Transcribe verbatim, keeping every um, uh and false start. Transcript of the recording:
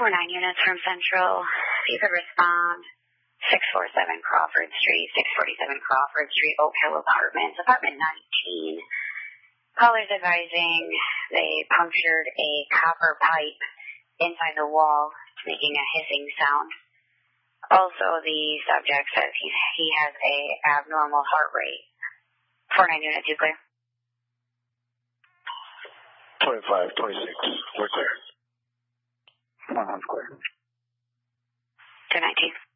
four nine units from Central. If you could respond, six four seven Crawford Street, six forty-seven Crawford Street, Oak Hill Apartments, apartment nineteen. Callers advising they punctured a copper pipe inside the wall, making a hissing sound. Also, the subject says he, he has a abnormal heart rate. four nine units, you clear? twenty-five, twenty-six, we're clear. One one's clear. two nineteen.